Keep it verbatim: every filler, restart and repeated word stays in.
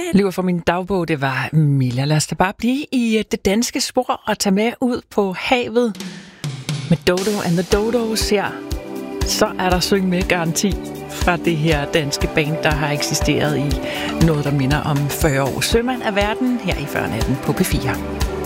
Livet fra min dagbog, det var Milla. Lad os da bare blive i det danske spor og tage med ud på havet med Dodo and the Dodos her. Så er der syng med garanti fra det her danske band, der har eksisteret i noget, der minder om fyrre år. Sømand af verden her i fyrre natten på P fire.